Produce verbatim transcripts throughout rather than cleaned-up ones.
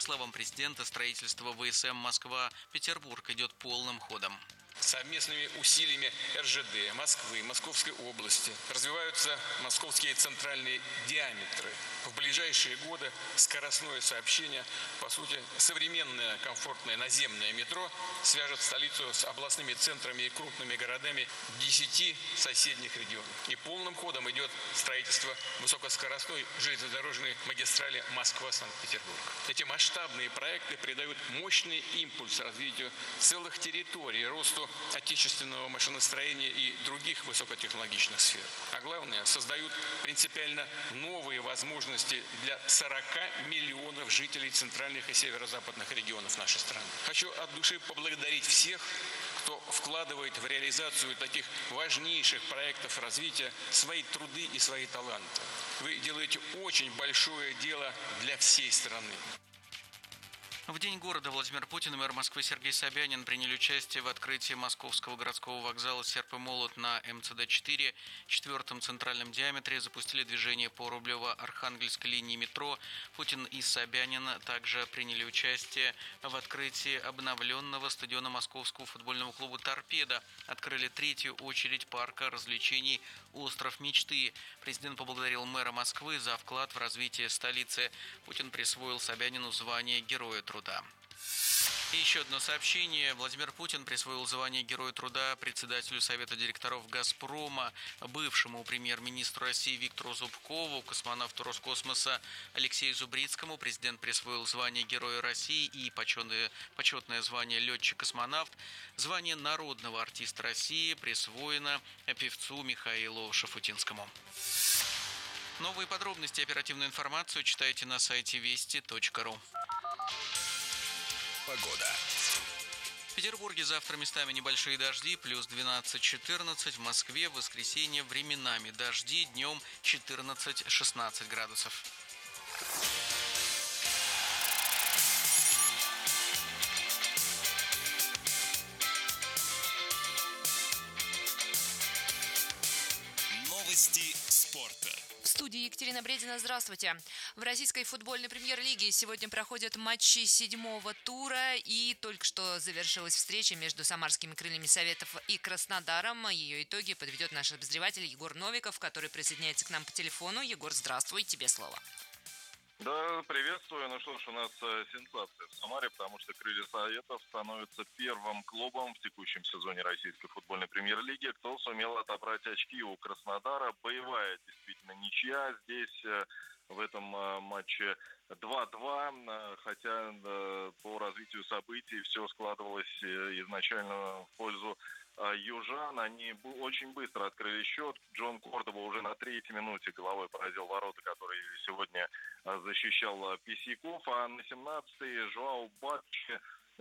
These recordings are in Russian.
словам президента, строительство вэ эс эм Москва-Петербург идет полным ходом. Совместными усилиями эр жэ дэ, Москвы, Московской области развиваются московские центральные диаметры. В ближайшие годы скоростное сообщение, по сути, современное комфортное наземное метро свяжет столицу с областными центрами и крупными городами десяти соседних регионов. И полным ходом идет строительство высокоскоростной железнодорожной магистрали Москва-Санкт-Петербург. Эти масштабные проекты придают мощный импульс развитию целых территорий, росту отечественного машиностроения и других высокотехнологичных сфер. А главное, создают принципиально новые возможности для сорока миллионов жителей центральных и северо-западных регионов нашей страны. Хочу от души поблагодарить всех, кто вкладывает в реализацию таких важнейших проектов развития свои труды и свои таланты. Вы делаете очень большое дело для всей страны. В День города Владимир Путин и мэр Москвы Сергей Собянин приняли участие в открытии Московского городского вокзала «Серп и молот» на эм цэ дэ четыре, четвертом центральном диаметре, запустили движение по Рублево-Архангельской линии метро. Путин и Собянин также приняли участие в открытии обновленного стадиона московского футбольного клуба «Торпедо». Открыли третью очередь парка развлечений «Остров мечты». Президент поблагодарил мэра Москвы за вклад в развитие столицы. Путин присвоил Собянину звание Героя труда. И еще одно сообщение. Владимир Путин присвоил звание Героя труда председателю Совета директоров «Газпрома», бывшему премьер-министру России Виктору Зубкову, космонавту Роскосмоса Алексею Зубрицкому. Президент присвоил звание Героя России и почетное, почетное звание летчик-космонавт. Звание народного артиста России присвоено певцу Михаилу Шафутинскому. Новые подробности и оперативную информацию читайте на сайте вести точка ру. Погода. В Петербурге завтра местами небольшие дожди, плюс двенадцать-четырнадцать. В Москве в воскресенье временами дожди, днем четырнадцать-шестнадцать градусов. Новости спорта. В студии Екатерина Бредина. Здравствуйте. В российской футбольной премьер-лиге сегодня проходят матчи седьмого тура, и только что завершилась встреча между самарскими крыльями Советов и Краснодаром. Ее итоги подведет наш обозреватель Егор Новиков, который присоединяется к нам по телефону. Егор, здравствуй, тебе слово. Да, приветствую. Ну что ж, у нас сенсация в Самаре, потому что крылья Советов становятся первым клубом в текущем сезоне российской футбольной премьер-лиги, кто сумел отобрать очки у Краснодара. Боевая действительно ничья. Здесь в этом матче два-два, хотя по развитию событий все складывалось изначально в пользу южан. Они очень быстро открыли счет. Джон Кордоба уже на третьей минуте головой поразил ворота, которые сегодня защищал Писяков. А на семнадцатой Жоау Батчи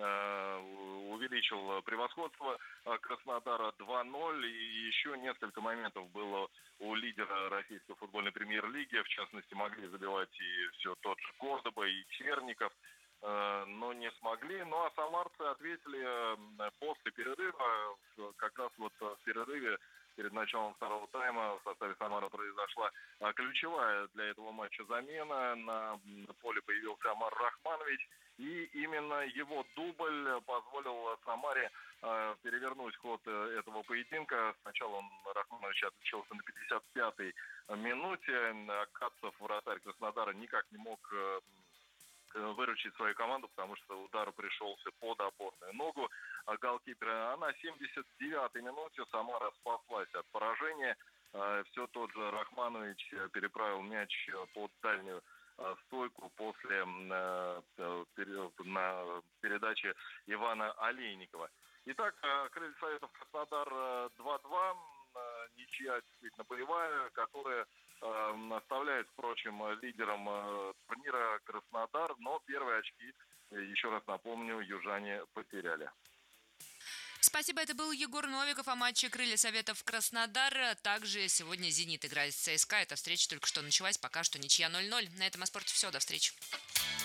увеличил превосходство Краснодара два-ноль. И еще несколько моментов было у лидера российской футбольной премьер-лиги. В частности, могли забивать и все тот же Кордоба, и Черников, но не смогли. Ну а самарцы ответили после перерыва. Как раз вот в перерыве перед началом второго тайма в составе Самары произошла ключевая для этого матча замена. На поле появился Амар Рахманович, и именно его дубль позволил Самаре перевернуть ход этого поединка. Сначала он, Рахманович, отличился на пятьдесят пятой минуте. Кацов, вратарь Краснодара, никак не мог выручить свою команду, потому что удар пришелся под опорную ногу голкипера. А на семьдесят девятой минуте Самара спаслась от поражения. Все тот же Рахманович переправил мяч под дальнюю стойку после на передаче Ивана Олейникова. Итак, крылья Советов Краснодар два-два. Ничья действительно боевая, которая оставляет, впрочем, лидером турнира Краснодар, но первые очки, еще раз напомню, южане потеряли. Спасибо, это был Егор Новиков о матче «Крылья Советов Краснодар». Также сегодня «Зенит» играет с ЦСКА. Эта встреча только что началась, пока что ничья ноль-ноль. На этом о спорте все, до встречи.